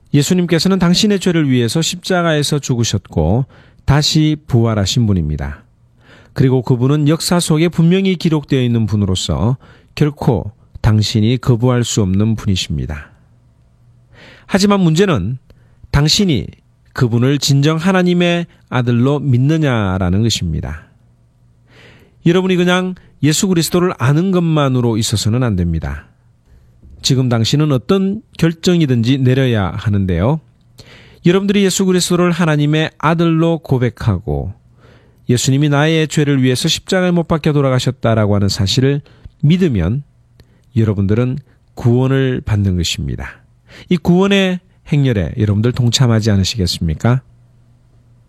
예수님께서는 당신의 죄를 위해서 십자가에서 죽으셨고 다시 부활하신 분입니다. 그리고 그분은 역사 속에 분명히 기록되어 있는 분으로서 결코 당신이 거부할 수 없는 분이십니다. 하지만 문제는 당신이 그분을 진정 하나님의 아들로 믿느냐라는 것입니다. 여러분이 그냥 예수 그리스도를 아는 것만으로 있어서는 안 됩니다. 지금 당신은 어떤 결정이든지 내려야 하는데요. 여러분들이 예수 그리스도를 하나님의 아들로 고백하고 예수님이 나의 죄를 위해서 십자가에 못 박혀 돌아가셨다라고 하는 사실을 믿으면 여러분들은 구원을 받는 것입니다. 이 구원의 행렬에 여러분들 동참하지 않으시겠습니까?